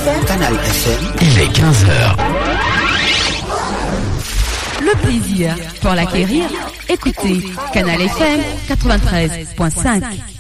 FM. Canal FM. Il est 15h. Le plaisir pour l'acquérir, écoutez Canal FM 93.5.